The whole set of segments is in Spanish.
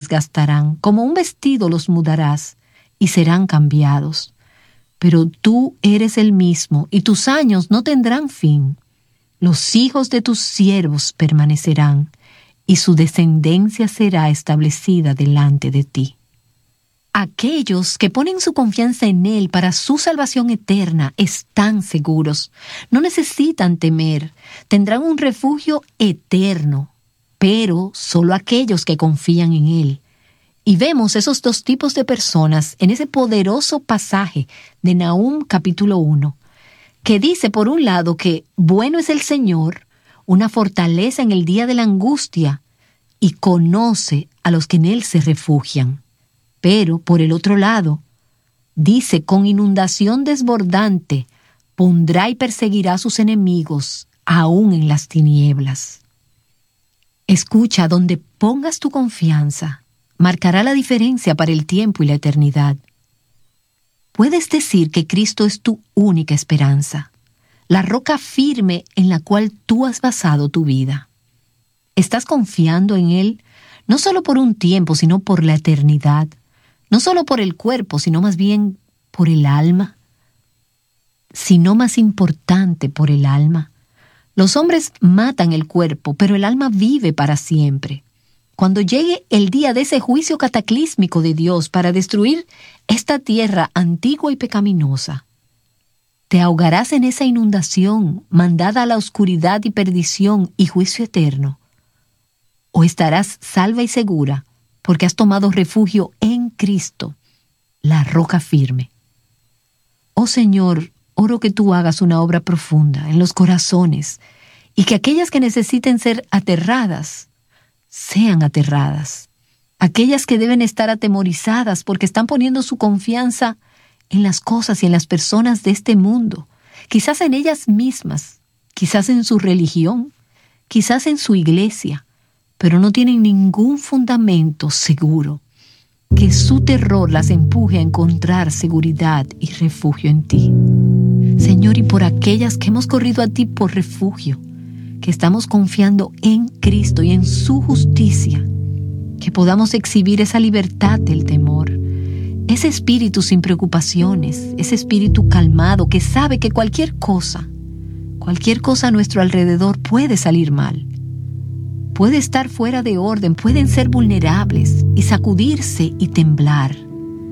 desgastarán, como un vestido los mudarás y serán cambiados. Pero tú eres el mismo y tus años no tendrán fin. Los hijos de tus siervos permanecerán y su descendencia será establecida delante de ti. Aquellos que ponen su confianza en Él para su salvación eterna están seguros, no necesitan temer, tendrán un refugio eterno, pero solo aquellos que confían en Él. Y vemos esos dos tipos de personas en ese poderoso pasaje de Nahum capítulo 1, que dice por un lado que bueno es el Señor, una fortaleza en el día de la angustia, y conoce a los que en Él se refugian. Pero, por el otro lado, dice, con inundación desbordante, pondrá y perseguirá a sus enemigos, aún en las tinieblas. Escucha, donde pongas tu confianza, marcará la diferencia para el tiempo y la eternidad. Puedes decir que Cristo es tu única esperanza, la roca firme en la cual tú has basado tu vida. ¿Estás confiando en Él, no solo por un tiempo, sino por la eternidad? No solo por el cuerpo, sino más bien por el alma. Sino más importante, por el alma. Los hombres matan el cuerpo, pero el alma vive para siempre. Cuando llegue el día de ese juicio cataclísmico de Dios para destruir esta tierra antigua y pecaminosa, te ahogarás en esa inundación mandada a la oscuridad y perdición y juicio eterno. O estarás salva y segura porque has tomado refugio en Cristo, la roca firme. Oh Señor, oro que tú hagas una obra profunda en los corazones y que aquellas que necesiten ser aterradas, sean aterradas. Aquellas que deben estar atemorizadas porque están poniendo su confianza en las cosas y en las personas de este mundo, quizás en ellas mismas, quizás en su religión, quizás en su iglesia, pero no tienen ningún fundamento seguro. Que su terror las empuje a encontrar seguridad y refugio en ti. Señor, y por aquellas que hemos corrido a ti por refugio, que estamos confiando en Cristo y en su justicia, que podamos exhibir esa libertad del temor, ese espíritu sin preocupaciones, ese espíritu calmado que sabe que cualquier cosa a nuestro alrededor puede salir mal. Puede estar fuera de orden, pueden ser vulnerables y sacudirse y temblar.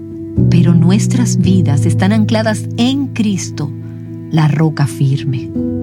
Pero nuestras vidas están ancladas en Cristo, la roca firme.